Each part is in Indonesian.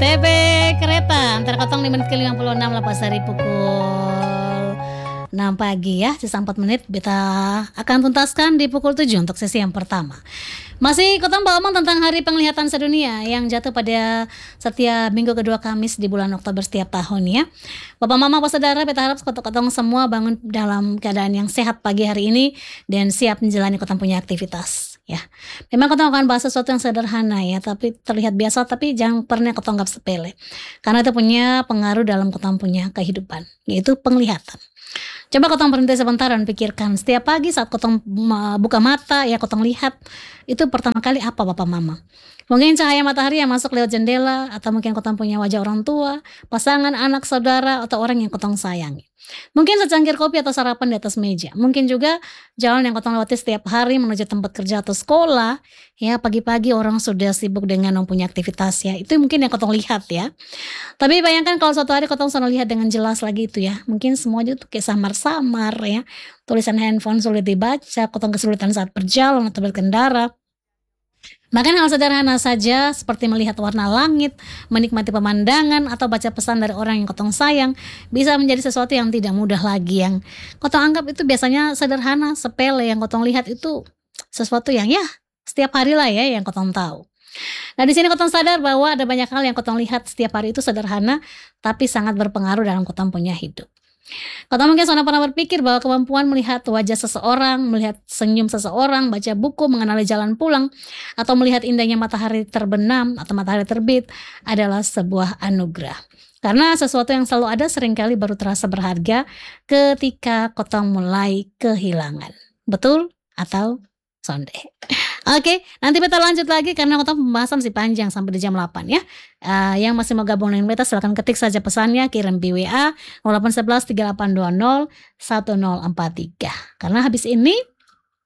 Bebek kereta antara kotong 5 menit ke 56 lepas dari pukul 6 pagi ya, sisa 4 menit beta akan tuntaskan di pukul 7 untuk sesi yang pertama. Masih kotong ngomong tentang Hari Penglihatan Sedunia yang jatuh pada setiap minggu kedua Kamis di bulan Oktober setiap tahun ya. Bapak Mama Pak Saudara, beta harap kotong semua bangun dalam keadaan yang sehat pagi hari ini dan siap menjalani kotong punya aktivitas ya. Memang kotong akan bahas sesuatu yang sederhana ya, tapi terlihat biasa, tapi jangan pernah kotong anggap sepele. Karena itu punya pengaruh dalam kotong punya kehidupan, yaitu penglihatan. Coba kotong berhenti sebentar dan pikirkan, setiap pagi saat kotong buka mata ya kotong lihat, itu pertama kali apa Bapak Mama? Mungkin cahaya matahari yang masuk lewat jendela, atau mungkin kotong punya wajah orang tua, pasangan, anak, saudara, atau orang yang kotong sayangi. Mungkin secangkir kopi atau sarapan di atas meja. Mungkin juga jalan yang kotong lewati setiap hari menuju tempat kerja atau sekolah. Ya, pagi-pagi orang sudah sibuk dengan mempunyai aktivitas ya. Itu mungkin yang kotong lihat ya. Tapi bayangkan kalau suatu hari kotong sana lihat dengan jelas lagi itu ya. Mungkin semuanya itu kayak samar-samar ya. Tulisan handphone sulit dibaca, kotong kesulitan saat berjalan atau berkendara. Bahkan hal sederhana saja seperti melihat warna langit, menikmati pemandangan, atau baca pesan dari orang yang kotong sayang bisa menjadi sesuatu yang tidak mudah lagi, yang kotong anggap itu biasanya sederhana, sepele. Yang kotong lihat itu sesuatu yang ya setiap hari lah ya yang kotong tahu. Nah di sini kotong sadar bahwa ada banyak hal yang kotong lihat setiap hari itu sederhana tapi sangat berpengaruh dalam kotong punya hidup. Kotong mungkin sudah pernah berpikir bahwa kemampuan melihat wajah seseorang, melihat senyum seseorang, baca buku, mengenali jalan pulang, atau melihat indahnya matahari terbenam atau matahari terbit adalah sebuah anugerah. Karena sesuatu yang selalu ada seringkali baru terasa berharga ketika kotong mulai kehilangan. Betul atau sonde? Oke, nanti beta lanjut lagi karena kotong pembahasan masih panjang sampai di jam 8 ya. Yang masih mau gabung dengan beta silakan ketik saja pesannya, kirim di WA 0811 3820 1043. Karena habis ini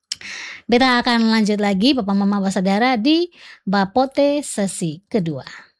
beta akan lanjut lagi Bapak Mama Basadara di Bapote sesi kedua.